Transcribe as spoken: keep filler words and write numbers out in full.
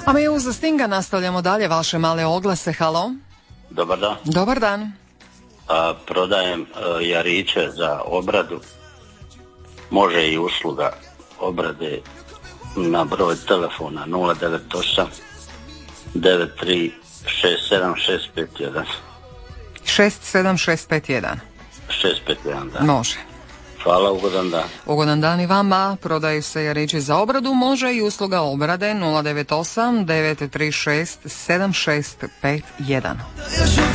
A mi uz Stinga nastavljamo dalje vaše male oglase. Halo. Dobar dan. Dobar dan. A, prodajem a, jariće za obradu. Može i usluga obrade na broj telefona nula devet osam devet tri šest sedam šest pet jedan. šest sedam šest pet jedan. šest pet jedan, da. Može. Hvala, ugodan dan. Ugodan dan i vama. Prodaju se jarići za obradu. Može i usluga obrade nula devet osam devet tri šest sedam šest pet jedan.